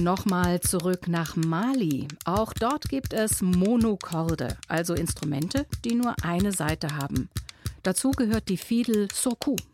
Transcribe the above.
Nochmal zurück nach Mali. Auch dort gibt es Monokorde, also Instrumente, die nur eine Saite haben. Dazu gehört die Fiedel Surkou.